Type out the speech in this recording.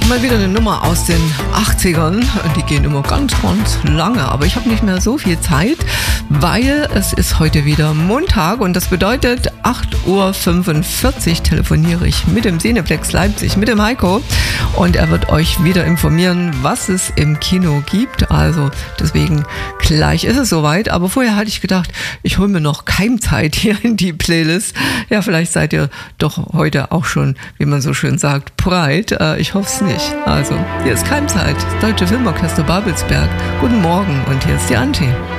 Mal wieder eine Nummer aus den 80ern. Die gehen immer ganz lange, aber ich habe nicht mehr so viel Zeit, weil es ist heute wieder Montag und das bedeutet 8:45 Uhr telefoniere ich mit dem Cineplex Leipzig, mit dem Heiko, und er wird euch wieder informieren, was es im Kino gibt. Also deswegen gleich ist es soweit, aber vorher hatte ich gedacht, ich hole mir noch Keimzeit hier in die Playlist. Ja, vielleicht seid ihr doch heute auch schon, wie man so schön sagt, breit. Ich hoffe es nicht. Also, hier ist Keimzeit, das Deutsche Filmorchester Babelsberg. Guten Morgen und hier ist die Anti.